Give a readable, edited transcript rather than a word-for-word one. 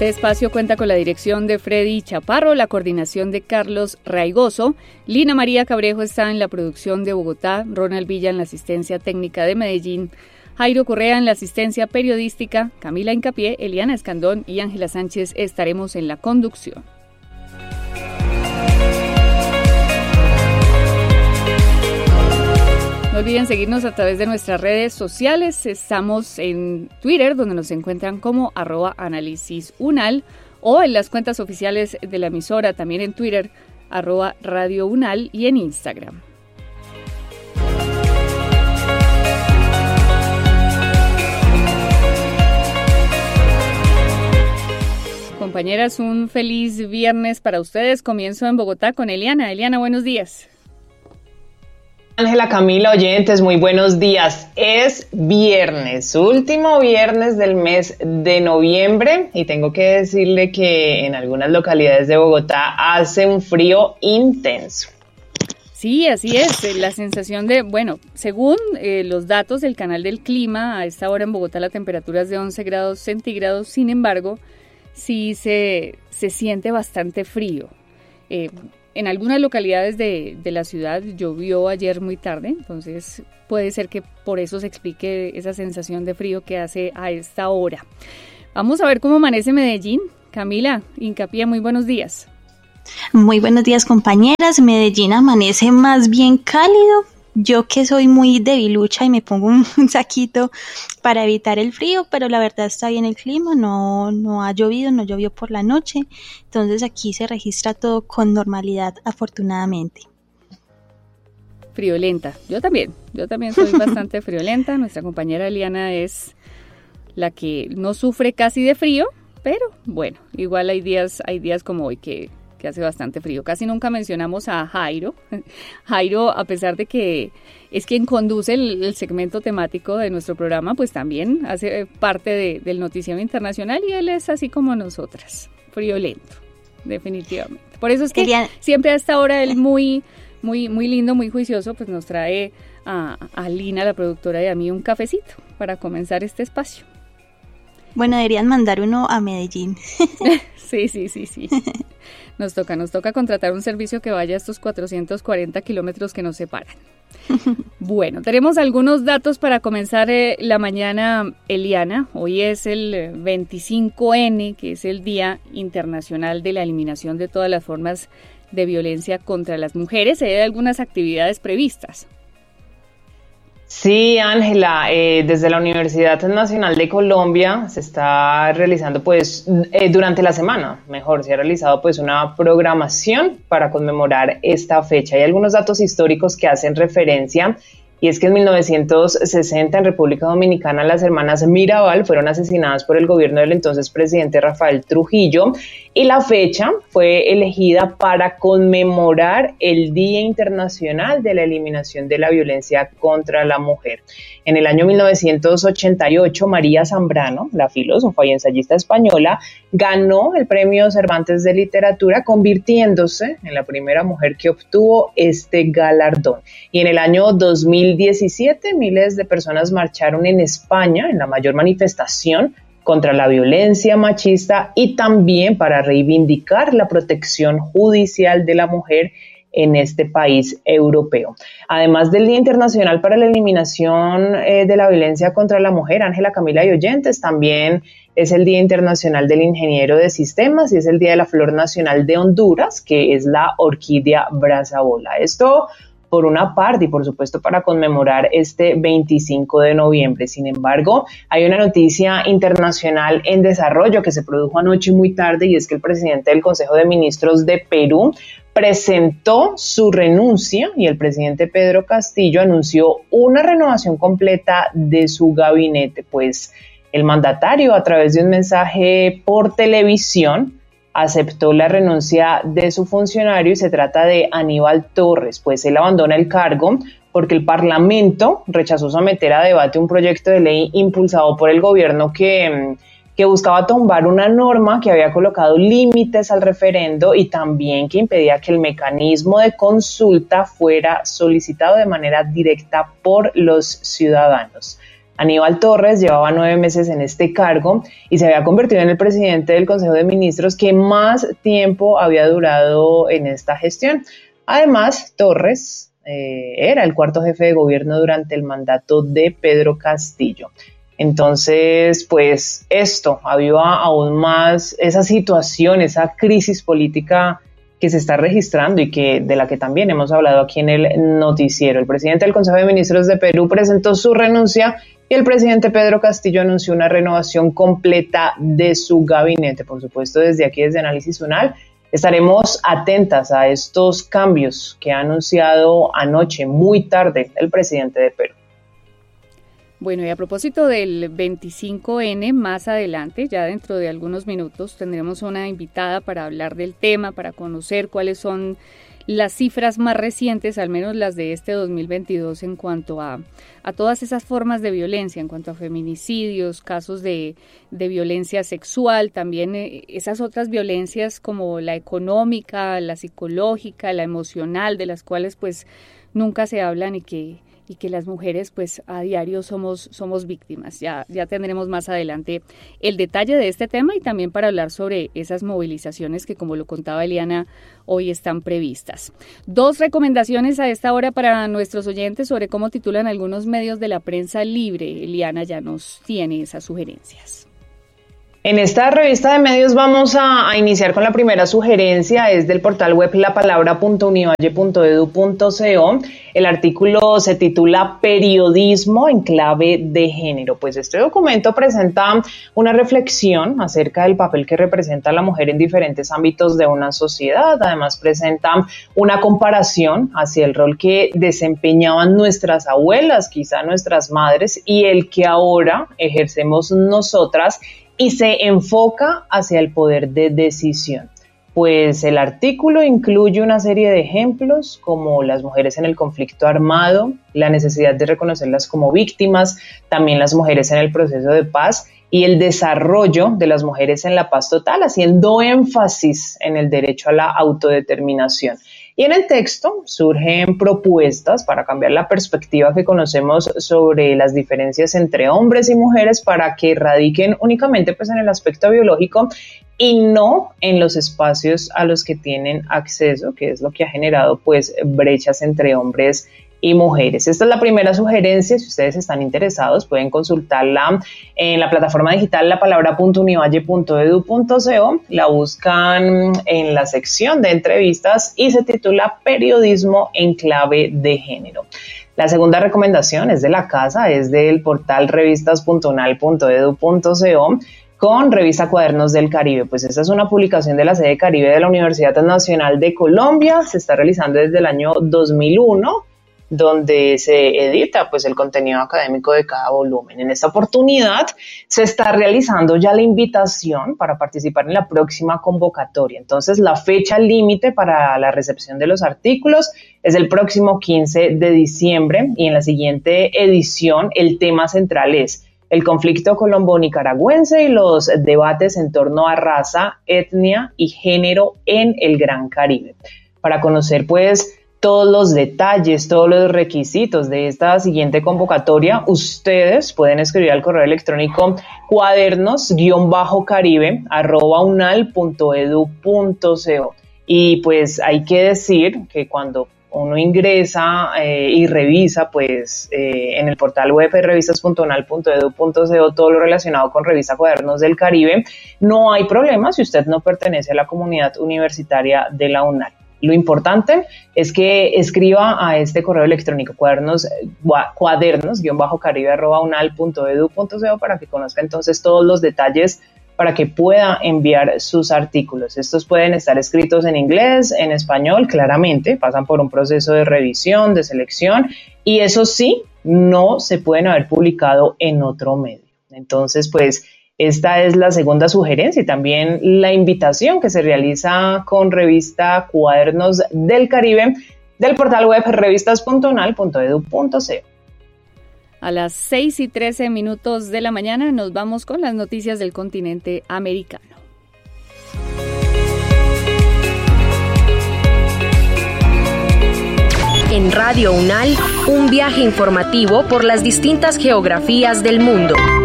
Este espacio cuenta con la dirección de Freddy Chaparro, la coordinación de Carlos Raigoso, Lina María Cabrejo está en la producción de Bogotá, Ronald Villa en la asistencia técnica de Medellín, Jairo Correa en la asistencia periodística, Camila Hincapié, Eliana Escandón y Ángela Sánchez estaremos en la conducción. No olviden seguirnos a través de nuestras redes sociales. Estamos en Twitter, donde nos encuentran como @análisis_unal, o en las cuentas oficiales de la emisora, también en Twitter, @radiounal, y en Instagram. Compañeras, un feliz viernes para ustedes. Comienzo en Bogotá con Eliana. Eliana, buenos días. Ángela, Camila, oyentes, muy buenos días. Es viernes, último viernes del mes de noviembre, y tengo que decirle que en algunas localidades de Bogotá hace un frío intenso. Sí, así es, la sensación de, según los datos del canal del clima, a esta hora en Bogotá la temperatura es de 11 grados centígrados, sin embargo, sí se siente bastante frío. En algunas localidades de la ciudad llovió ayer muy tarde, entonces puede ser que por eso se explique esa sensación de frío que hace a esta hora. Vamos a ver cómo amanece Medellín. Camila Hincapié, muy buenos días. Muy buenos días, compañeras. Medellín amanece más bien cálido. Yo que soy muy debilucha y me pongo un saquito para evitar el frío, pero la verdad está bien el clima, no ha llovido, no llovió por la noche, entonces aquí se registra todo con normalidad, afortunadamente. Friolenta, yo también soy bastante friolenta. Nuestra compañera Eliana es la que no sufre casi de frío, pero bueno, igual hay días como hoy que hace bastante frío. Casi nunca mencionamos a Jairo. Jairo, a pesar de que es quien conduce el segmento temático de nuestro programa, pues también hace parte del noticiero internacional, y él es así como nosotras, friolento, definitivamente. Por eso es que siempre a esta hora él muy lindo, muy juicioso, pues nos trae a Lina, la productora, y a mí un cafecito para comenzar este espacio. Bueno, deberían mandar uno a Medellín. Sí. Nos toca contratar un servicio que vaya a estos 440 kilómetros que nos separan. Bueno, tenemos algunos datos para comenzar la mañana, Eliana. Hoy es el 25N, que es el Día Internacional de la Eliminación de todas las formas de violencia contra las mujeres. Hay algunas actividades previstas. Sí, Ángela, desde la Universidad Nacional de Colombia se está realizando, durante la semana, se ha realizado una programación para conmemorar esta fecha. Hay algunos datos históricos que hacen referencia, y es que en 1960 en República Dominicana las hermanas Mirabal fueron asesinadas por el gobierno del entonces presidente Rafael Trujillo, y la fecha fue elegida para conmemorar el Día Internacional de la Eliminación de la Violencia contra la Mujer. En el año 1988, María Zambrano, la filósofa y ensayista española, ganó el Premio Cervantes de Literatura, convirtiéndose en la primera mujer que obtuvo este galardón. Y en el año 2017, miles de personas marcharon en España en la mayor manifestación contra la violencia machista y también para reivindicar la protección judicial de la mujer en este país europeo. Además del Día Internacional para la Eliminación de la Violencia contra la Mujer, Ángela, Camila y oyentes, también es el Día Internacional del Ingeniero de Sistemas y es el Día de la Flor Nacional de Honduras, que es la orquídea brazabola. Esto por una parte, y por supuesto para conmemorar este 25 de noviembre. Sin embargo, hay una noticia internacional en desarrollo que se produjo anoche muy tarde, y es que el presidente del Consejo de Ministros de Perú presentó su renuncia, y el presidente Pedro Castillo anunció una renovación completa de su gabinete. Pues el mandatario, a través de un mensaje por televisión, aceptó la renuncia de su funcionario, y se trata de Aníbal Torres, pues él abandona el cargo porque el Parlamento rechazó someter a debate un proyecto de ley impulsado por el gobierno que buscaba tumbar una norma que había colocado límites al referendo y también que impedía que el mecanismo de consulta fuera solicitado de manera directa por los ciudadanos. Aníbal Torres llevaba 9 meses en este cargo y se había convertido en el presidente del Consejo de Ministros que más tiempo había durado en esta gestión. Además, Torres era el cuarto jefe de gobierno durante el mandato de Pedro Castillo. Entonces, pues esto aviva aún más esa situación, esa crisis política que se está registrando y de la que también hemos hablado aquí en el noticiero. El presidente del Consejo de Ministros de Perú presentó su renuncia y el presidente Pedro Castillo anunció una renovación completa de su gabinete. Por supuesto, desde aquí, desde Análisis UNAL, estaremos atentas a estos cambios que ha anunciado anoche, muy tarde, el presidente de Perú. Bueno, y a propósito del 25N, más adelante, ya dentro de algunos minutos, tendremos una invitada para hablar del tema, para conocer cuáles son las cifras más recientes, al menos las de este 2022, en cuanto a todas esas formas de violencia, en cuanto a feminicidios, casos de violencia sexual, también esas otras violencias como la económica, la psicológica, la emocional, de las cuales pues nunca se hablan y que las mujeres pues a diario somos víctimas. Ya tendremos más adelante el detalle de este tema y también para hablar sobre esas movilizaciones que, como lo contaba Eliana, hoy están previstas. 2 recomendaciones a esta hora para nuestros oyentes sobre cómo titulan algunos medios de la prensa libre. Eliana ya nos tiene esas sugerencias. En esta revista de medios vamos a iniciar con la primera sugerencia, es del portal web lapalabra.univalle.edu.co. El artículo se titula Periodismo en clave de género. Pues este documento presenta una reflexión acerca del papel que representa la mujer en diferentes ámbitos de una sociedad. Además presenta una comparación hacia el rol que desempeñaban nuestras abuelas, quizá nuestras madres, y el que ahora ejercemos nosotras, y se enfoca hacia el poder de decisión. Pues el artículo incluye una serie de ejemplos como las mujeres en el conflicto armado, la necesidad de reconocerlas como víctimas, también las mujeres en el proceso de paz y el desarrollo de las mujeres en la paz total, haciendo énfasis en el derecho a la autodeterminación. Y en el texto surgen propuestas para cambiar la perspectiva que conocemos sobre las diferencias entre hombres y mujeres para que radiquen únicamente pues en el aspecto biológico y no en los espacios a los que tienen acceso, que es lo que ha generado pues brechas entre hombres y mujeres. Esta es la primera sugerencia. Si ustedes están interesados, pueden consultarla en la plataforma digital lapalabra.univalle.edu.co. La buscan en la sección de entrevistas y se titula Periodismo en clave de género. La segunda recomendación es de la casa, es del portal revistas.unal.edu.co. con Revista Cuadernos del Caribe. Pues esta es una publicación de la sede Caribe de la Universidad Nacional de Colombia. Se está realizando desde el año 2001. Donde se edita pues el contenido académico de cada volumen. En esta oportunidad se está realizando ya la invitación para participar en la próxima convocatoria. Entonces la fecha límite para la recepción de los artículos es el próximo 15 de diciembre y en la siguiente edición el tema central es el conflicto colombo-nicaragüense y los debates en torno a raza, etnia y género en el Gran Caribe. Para conocer pues todos los detalles, todos los requisitos de esta siguiente convocatoria, ustedes pueden escribir al correo electrónico cuadernos-caribe@unal.edu.co. Y pues hay que decir que cuando uno ingresa y revisa pues en el portal web revistas.unal.edu.co todo lo relacionado con Revista Cuadernos del Caribe, no hay problema si usted no pertenece a la comunidad universitaria de la UNAL. Lo importante es que escriba a este correo electrónico cuadernos-caribe@unal.edu.co para que conozca entonces todos los detalles para que pueda enviar sus artículos. Estos pueden estar escritos en inglés, en español, claramente, pasan por un proceso de revisión, de selección y eso sí, no se pueden haber publicado en otro medio. Entonces, pues, esta es la segunda sugerencia y también la invitación que se realiza con Revista Cuadernos del Caribe del portal web revistas.unal.edu.co. A las 6:13 de la mañana nos vamos con las noticias del continente americano. En Radio UNAL, un viaje informativo por las distintas geografías del mundo.